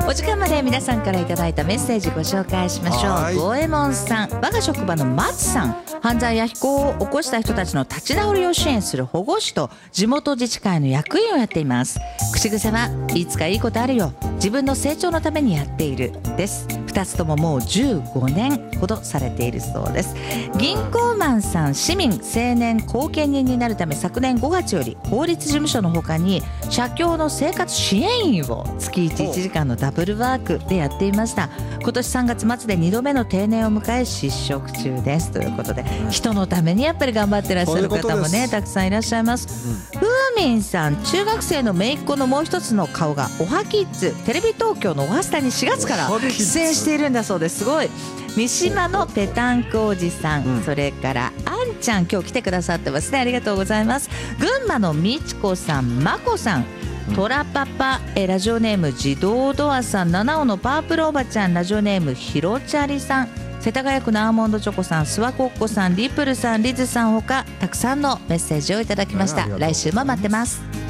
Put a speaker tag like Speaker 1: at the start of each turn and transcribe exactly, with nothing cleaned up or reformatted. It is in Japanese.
Speaker 1: お時間まで皆さんからいただいたメッセージご紹介しましょう。五右衛門さん、我が職場の松さん、犯罪や非行を起こした人たちの立ち直りを支援する保護士と地元自治会の役員をやっています。口癖はいつかいいことあるよ、自分の成長のためにやっているです。ふたつとももうじゅうごねんほどされているそうです。銀行マンさん、市民青年後見人になるため昨年ごがつより法律事務所のほかに社協の生活支援員を月いち、いちじかんのダブルワークでやっていました。今年さんがつ末でにどめの定年を迎え失職中ですということで、人のためにやっぱり頑張ってらっしゃる方もねたくさんいらっしゃいます。ふうみんさん、中学生の姪っ子のもう一つの顔がおはキッズ、テレビ東京のおはスタにしがつから出演しているんだそうです。すごい。三島のペタンクおじさん、うん、それからあんちゃん今日来てくださってますね、ありがとうございます。群馬のみちこさん、まこさん、トラパパ、えラジオネーム自動ドアさん、七尾のパープルおばちゃん、ラジオネームひろちゃりさん、世田谷区のアーモンドチョコさん、スワコッコさん、リプルさん、リズさんほかたくさんのメッセージをいただきました。来週も待ってます。